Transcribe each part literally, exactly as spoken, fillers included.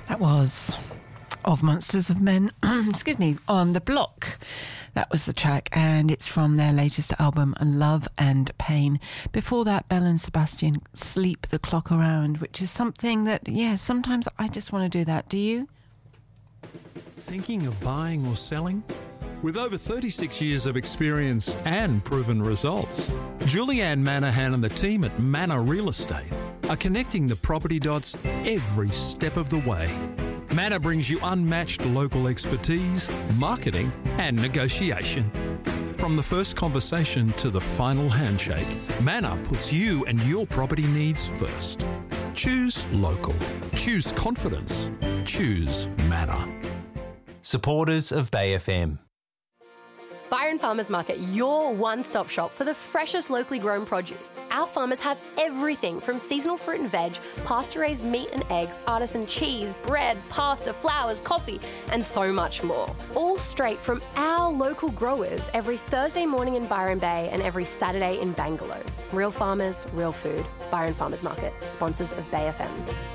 That was Of Monsters of Men, excuse me, on The Block. That was the track, and it's from their latest album, Love and Pain. Before that, Belle and Sebastian, Sleep the Clock Around, which is something that, yeah, sometimes I just want to do that. Do you? Thinking of buying or selling? With over thirty-six years of experience and proven results, Julianne Manahan and the team at Manor Real Estate are connecting the property dots every step of the way. Manor brings you unmatched local expertise, marketing and negotiation. From the first conversation to the final handshake, Manor puts you and your property needs first. Choose local. Choose confidence. Choose Manor. Supporters of Bay F M. Byron Farmers Market, your one-stop shop for the freshest locally grown produce. Our farmers have everything from seasonal fruit and veg, pasture-raised meat and eggs, artisan cheese, bread, pasta, flowers, coffee, and so much more. All straight from our local growers every Thursday morning in Byron Bay and every Saturday in Bangalore. Real farmers, real food. Byron Farmers Market, sponsors of Bay F M.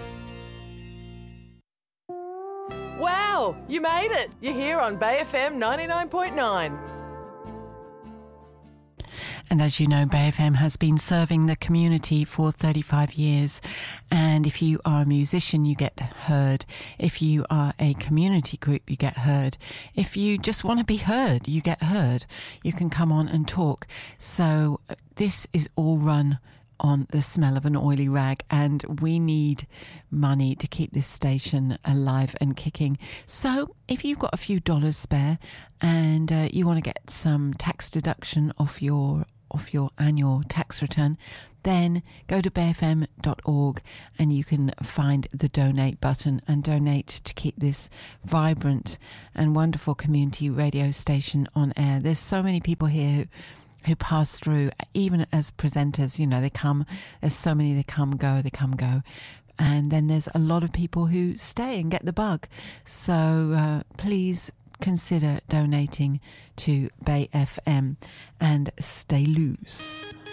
Wow, you made it. You're here on Bay F M ninety-nine point nine. And as you know, Bay F M has been serving the community for thirty-five years. And if you are a musician, you get heard. If you are a community group, you get heard. If you just want to be heard, you get heard. You can come on and talk. So this is all run on the smell of an oily rag, and we need money to keep this station alive and kicking. So if you've got a few dollars spare and uh, you want to get some tax deduction off your off your annual tax return, then go to bay f m dot org and you can find the donate button and donate to keep this vibrant and wonderful community radio station on air. There's so many people here who who pass through, even as presenters. You know, they come, there's so many, they come, go, they come, go. And then there's a lot of people who stay and get the bug. So uh, please consider donating to Bay F M and stay loose.